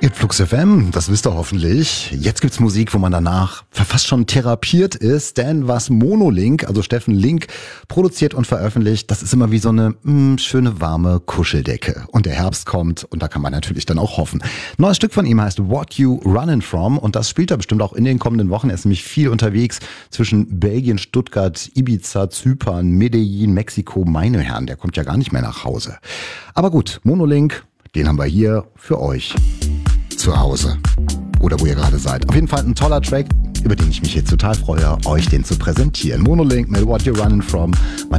Flux FM, das wisst ihr hoffentlich. Jetzt gibt's Musik, wo man danach fast schon therapiert ist, denn was Monolink, also Steffen Link, produziert und veröffentlicht, das ist immer wie so eine schöne warme Kuscheldecke. Und der Herbst kommt und da kann man natürlich dann auch hoffen. Neues Stück von ihm heißt What You Runnin' From und das spielt er bestimmt auch in den kommenden Wochen. Er ist nämlich viel unterwegs zwischen Belgien, Stuttgart, Ibiza, Zypern, Medellin, Mexiko. Meine Herren, der kommt ja gar nicht mehr nach Hause. Aber gut, Monolink, den haben wir hier für euch zu Hause oder wo ihr gerade seid. Auf jeden Fall ein toller Track, über den ich mich jetzt total freue, euch den zu präsentieren. Monolink mit What You're Running From. Mein